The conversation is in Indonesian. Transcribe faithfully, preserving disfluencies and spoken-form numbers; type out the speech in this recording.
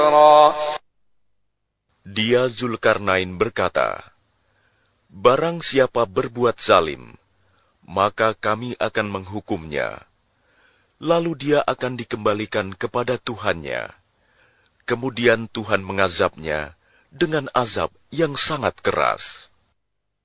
Dia Zulkarnain berkata, barang siapa berbuat zalim, maka kami akan menghukumnya. Lalu dia akan dikembalikan kepada Tuhannya. Kemudian Tuhan mengazabnya dengan azab yang sangat keras.